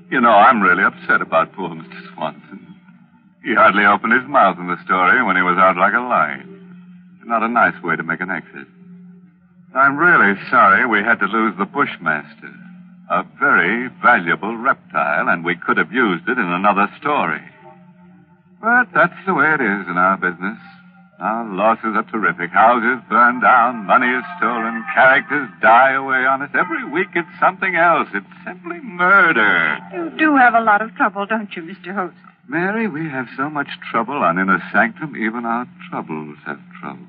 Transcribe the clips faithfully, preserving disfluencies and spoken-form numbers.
You know, I'm really upset about poor Mister Swanson. He hardly opened his mouth in the story when he was out like a light. Not a nice way to make an exit. I'm really sorry we had to lose the Bushmaster. A very valuable reptile, and we could have used it in another story. But that's the way it is in our business. Our losses are terrific. Houses burn down, money is stolen, characters die away on us. Every week it's something else. It's simply murder. You do have a lot of trouble, don't you, Mister Host? Mary, we have so much trouble on Inner Sanctum, even our troubles have trouble.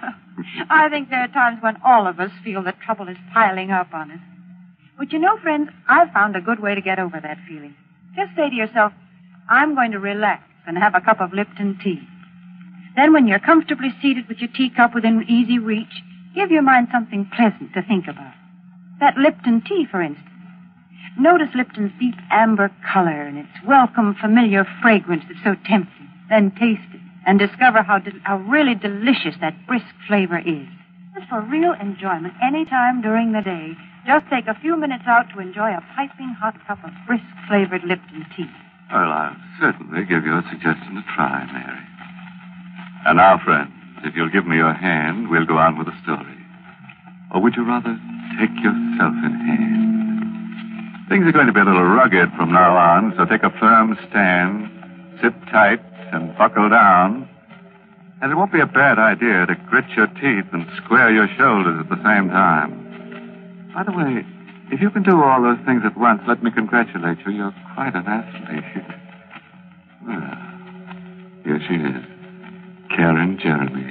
I think there are times when all of us feel that trouble is piling up on us. But you know, friends, I've found a good way to get over that feeling. Just say to yourself, I'm going to relax and have a cup of Lipton tea. Then when you're comfortably seated with your teacup within easy reach, give your mind something pleasant to think about. That Lipton tea, for instance. Notice Lipton's deep amber color and its welcome, familiar fragrance that's so tempting. Then taste it and discover how, de- how really delicious that brisk flavor is. Just for real enjoyment any time during the day, just take a few minutes out to enjoy a piping hot cup of brisk-flavored Lipton tea. Well, I'll certainly give your suggestion a try, Mary. And now, friends, if you'll give me your hand, we'll go on with the story. Or would you rather take yourself in hand? Things are going to be a little rugged from now on, so take a firm stand, sit tight, and buckle down. And it won't be a bad idea to grit your teeth and square your shoulders at the same time. By the way, if you can do all those things at once, let me congratulate you. You're quite an athlete. Well, here she is, Karen Jeremy.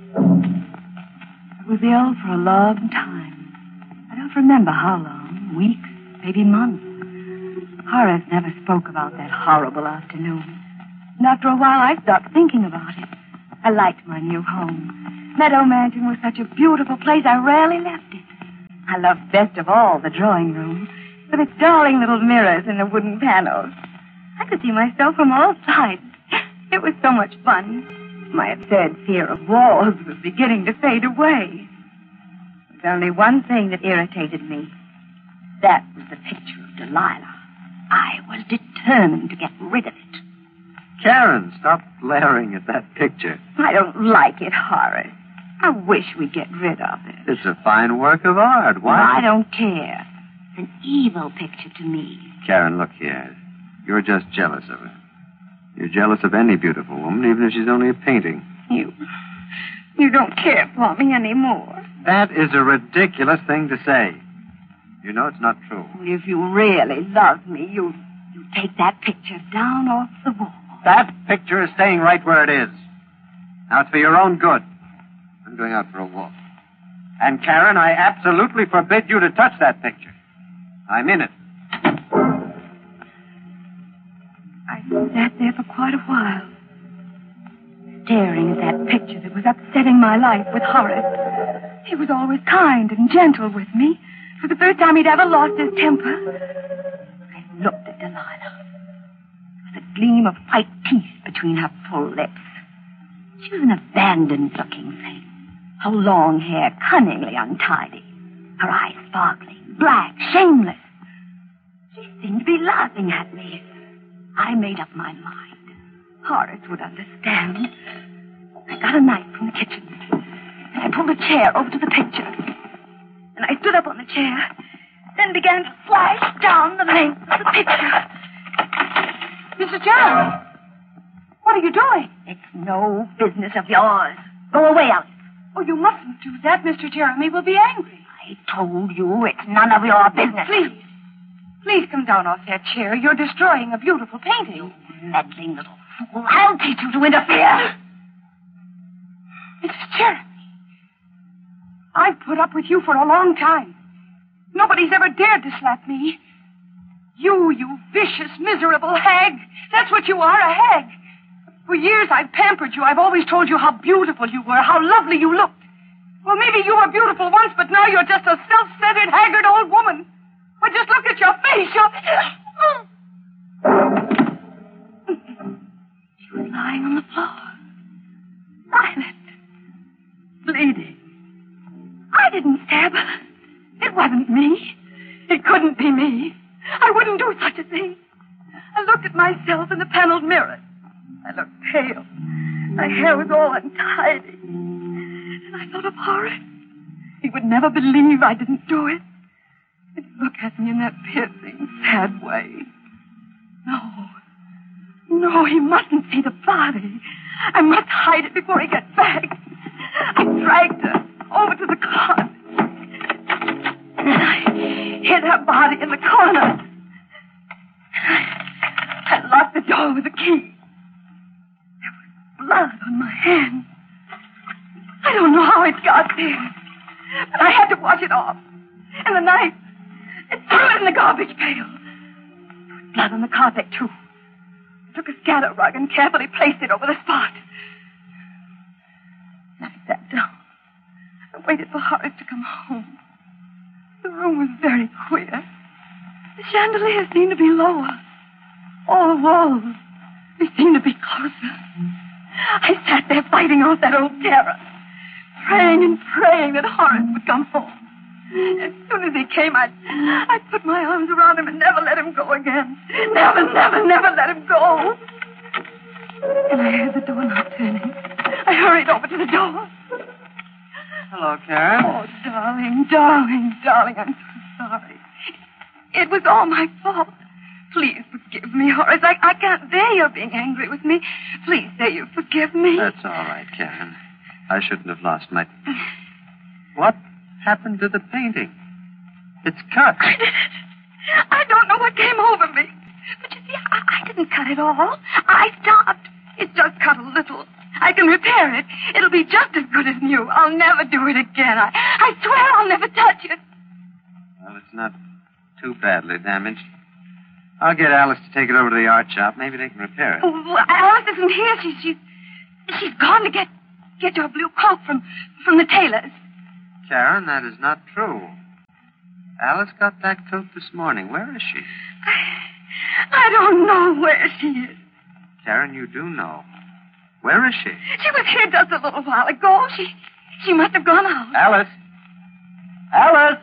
I was ill for a long time. I don't remember how long, weeks, maybe months. Horace never spoke about that horrible afternoon. And after a while, I stopped thinking about it. I liked my new home. Meadow Mansion was such a beautiful place, I rarely left it. I loved best of all the drawing room, with its darling little mirrors and the wooden panels. I could see myself from all sides. It was so much fun. My absurd fear of walls was beginning to fade away. There was only one thing that irritated me. That was the picture of Delilah. I was determined to get rid of it. Karen, stop glaring at that picture. I don't like it, Horace. I wish we'd get rid of it. It's a fine work of art. Why? I don't care. It's an evil picture to me. Karen, look here. You're just jealous of her. You're jealous of any beautiful woman, even if she's only a painting. You... You don't care for me anymore. That is a ridiculous thing to say. You know it's not true. If you really love me, you you take that picture down off the wall. That picture is staying right where it is. Now, it's for your own good. I'm going out for a walk. And, Karen, I absolutely forbid you to touch that picture. I'm in it. I sat there for quite a while, staring at that picture that was upsetting my life with Horace. He was always kind and gentle with me. For the first time he'd ever lost his temper. I looked at Delilah. There was a gleam of white teeth between her full lips. She was an abandoned-looking thing. Her long hair cunningly untidy. Her eyes sparkling, black, shameless. She seemed to be laughing at me. I made up my mind. Horace would understand. I got a knife from the kitchen. And I pulled a chair over to the picture. And I stood up on the chair, then began to slash down the length of the picture. Mister Jeremy, what are you doing? It's no business of yours. Go away, Alice. Oh, you mustn't do that. Mister Jeremy will be angry. I told you it's none of your business. Please. Please come down off that chair. You're destroying a beautiful painting. You meddling little fool. I'll teach you to interfere. Mister Jeremy, I've put up with you for a long time. Nobody's ever dared to slap me. You, you vicious, miserable hag. That's what you are, a hag. For years I've pampered you. I've always told you how beautiful you were, how lovely you looked. Well, maybe you were beautiful once, but now you're just a self-centered, haggard old woman. Well, just look at your face. You're... She was lying on the floor. Silent. Bleeding. I didn't stab her. It wasn't me. It couldn't be me. I wouldn't do such a thing. at myself in the paneled mirror. I looked pale. My hair was all untidy. And I thought of Horace. He would never believe I didn't do it. He'd look at me in that piercing, sad way. No. No, he mustn't see the body. I must hide it before he gets back. I dragged her over to the closet. And I hid her body in the corner. I locked the door with a key. There was blood on my hand. I don't know how it got there, but I had to wash it off. And the knife, I threw it in the garbage pail. There was blood on the carpet, too. I took a scatter rug and carefully placed it over the spot. And I sat down and waited for Horace to come home. The room was very queer. The chandelier seemed to be lower. All the walls, they seemed to be closer. I sat there fighting off that old terror, praying and praying that Horace would come home. As soon as he came, I'd, I'd put my arms around him and never let him go again. Never, never, never let him go. And I heard the doorknob turning. I hurried over to the door. Hello, Karen. Oh, darling, darling, darling, I'm so sorry. It was all my fault. Please forgive me, Horace. I, I can't bear your being angry with me. Please say you forgive me. That's all right, Karen. I shouldn't have lost my... What happened to the painting? It's cut. I, I don't know what came over me. But you see, I, I didn't cut it all. I stopped. It just cut a little. I can repair it. It'll be just as good as new. I'll never do it again. I, I swear I'll never touch it. Well, it's not too badly damaged. I'll get Alice to take it over to the art shop. Maybe they can repair it. Oh, well, Alice isn't here. She, she's, she's gone to get, get your blue coat from, from the tailor's. Karen, that is not true. Alice got that coat this morning. Where is she? I, I don't know where she is. Karen, you do know. Where is she? She was here just a little while ago. She, she must have gone out. Alice! Alice!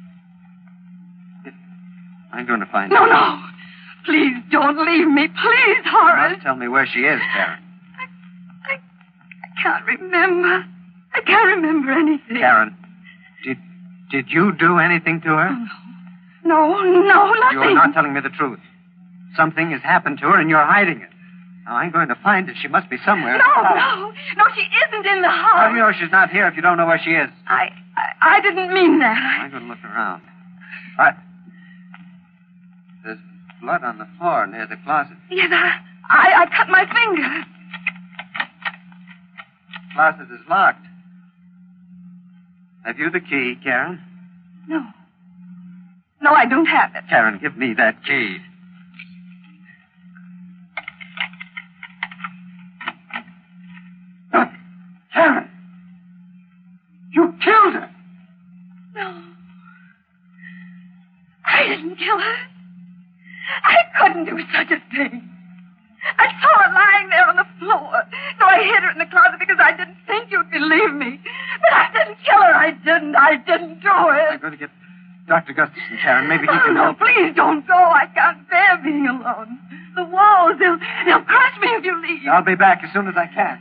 I'm going to find her. No, no. Please don't leave me. Please, Horace. You must tell me where she is, Karen. I, I, I can't remember. I can't remember anything. Karen, did did you do anything to her? Oh, no. No, no, nothing. You're not telling me the truth. Something has happened to her and you're hiding it. Now, I'm going to find her. She must be somewhere. No, no. No, she isn't in the house. How do you know she's not here if you don't know where she is? I, I, I didn't mean that. I'm going to look around. All right. There's blood on the floor near the closet. Yes, I, I, I cut my finger. The closet is locked. Have you the key, Karen? No. No, I don't have it. Karen, give me that key. Karen! You killed her! No. I didn't kill her. I couldn't do such a thing. I saw her lying there on the floor, so I hid her in the closet because I didn't think you'd believe me. But I didn't kill her. I didn't. I didn't do it. I'm going to get Doctor Gustafson, Karen. Maybe he oh, can no, help. Please don't go. I can't bear being alone. The walls, they'll, they'll crush me if you leave. I'll be back as soon as I can.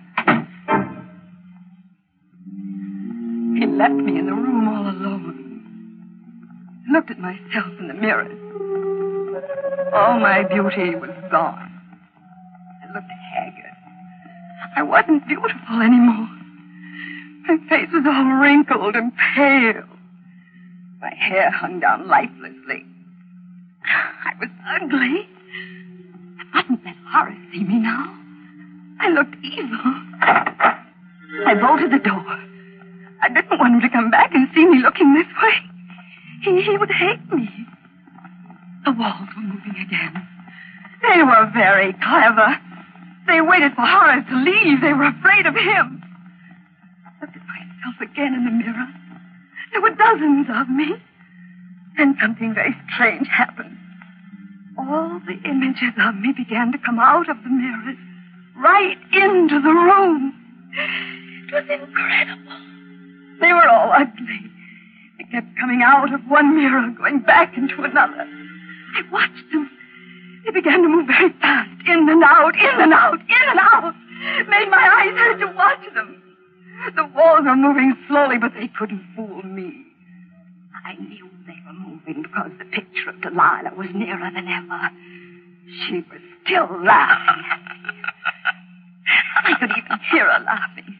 He left me in the room all alone. I looked at myself in the mirror. All my beauty was gone. I looked haggard. I wasn't beautiful anymore. My face was all wrinkled and pale. My hair hung down lifelessly. I was ugly. I mustn't let Horace see me now. I looked evil. I bolted the door. I didn't want him to come back and see me looking this way. He, he would hate me. The walls were moving again. They were very clever. They waited for Horace to leave. They were afraid of him. I looked at myself again in the mirror. There were dozens of me. Then something very strange happened. All the images of me began to come out of the mirrors, right into the room. It was incredible. They were all ugly. They kept coming out of one mirror, going back into another. I watched them. They began to move very fast, in and out, in and out, in and out. Made my eyes hurt to watch them. The walls were moving slowly, but they couldn't fool me. I knew they were moving because the picture of Delilah was nearer than ever. She was still laughing at me. I could even hear her laughing.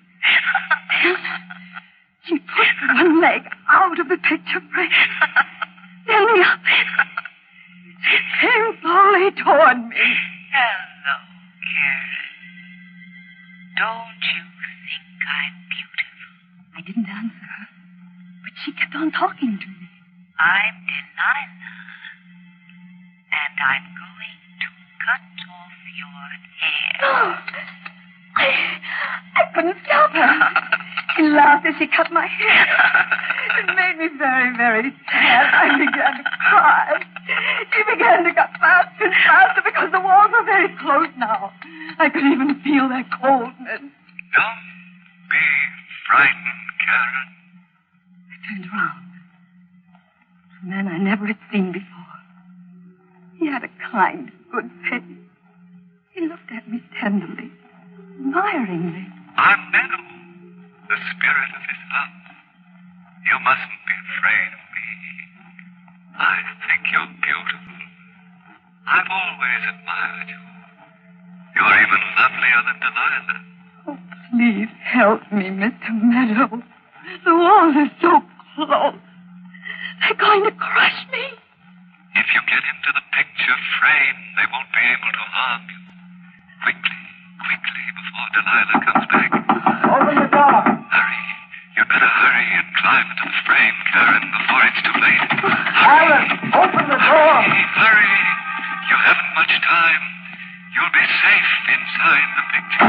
She put one leg out of the picture frame. Then the other. She came slowly toward me. Hello, Karen. Don't you think I'm beautiful? I didn't answer her, but she kept on talking to me. I'm Delilah, and I'm going to cut off your hair. Oh, I, I couldn't stop her. She laughed as she cut my hair. It made me very, very sad. I began to cry. She began to cut faster and faster because the walls were very close now. I could even feel their coldness. Don't be frightened, Karen. I turned around. A man I never had seen before. He had a kind, good face. He looked at me tenderly, admiringly. I'm Meadow, the spirit of his love. You mustn't be afraid of me. I think you're beautiful. I've always admired you. You're even lovelier than Delilah. Oh, please help me, Mister Meadow. The walls are so close. They're going to crush me. If you get into the picture frame, they won't be able to harm you. Quickly, quickly, before Delilah comes back. Open the door. Hurry. You'd better hurry and climb into the frame, Karen, before it's too late. Alan, open the door. Hurry, hurry. You haven't much time. You'll be safe inside the picture.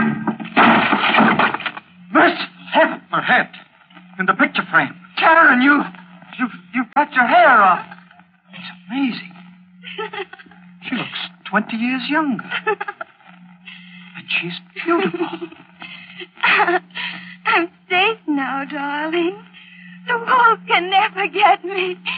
Miss, heaven, her head. In the picture frame. Karen, you... You've, you've cut your hair off. It's amazing. She looks twenty years younger. And she's beautiful. I'm safe now, darling. The walls can never get me.